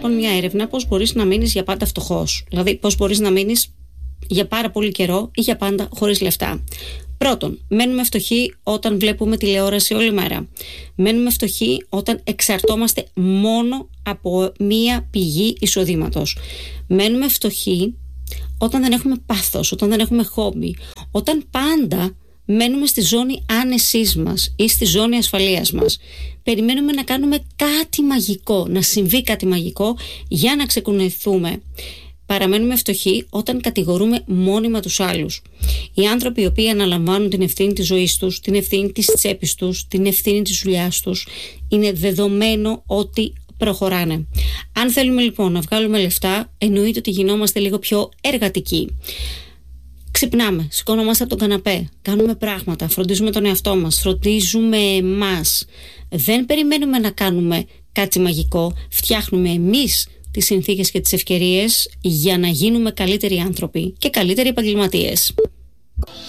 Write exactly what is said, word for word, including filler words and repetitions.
λοιπόν μια έρευνα πώς μπορείς να μείνεις για πάντα φτωχός. Δηλαδή, πώς μπορείς να μείνεις για πάρα πολύ καιρό ή για πάντα χωρίς λεφτά. Πρώτον, μένουμε φτωχοί όταν βλέπουμε τηλεόραση όλη μέρα. Μένουμε φτωχοί όταν εξαρτώμαστε μόνο από μία πηγή εισοδήματος. Μένουμε φτωχοί όταν δεν έχουμε πάθος, όταν δεν έχουμε χόμπι, όταν πάντα μένουμε στη ζώνη άνεσής μας ή στη ζώνη ασφαλείας μας. Περιμένουμε να κάνουμε κάτι μαγικό, να συμβεί κάτι μαγικό για να ξεκουνηθούμε. Παραμένουμε φτωχοί όταν κατηγορούμε μόνιμα τους άλλους. Οι άνθρωποι οι οποίοι αναλαμβάνουν την ευθύνη της ζωής τους, την ευθύνη της τσέπης τους, την ευθύνη της δουλειάς τους, είναι δεδομένο ότι προχωράνε. Αν θέλουμε λοιπόν να βγάλουμε λεφτά, εννοείται ότι γινόμαστε λίγο πιο εργατικοί. Ξυπνάμε, σηκώνομαστε από τον καναπέ, κάνουμε πράγματα, φροντίζουμε τον εαυτό μας, φροντίζουμε εμάς. Δεν περιμένουμε να κάνουμε κάτι μαγικό, φτιάχνουμε εμείς τις συνθήκες και τις ευκαιρίες για να γίνουμε καλύτεροι άνθρωποι και καλύτεροι επαγγελματίες.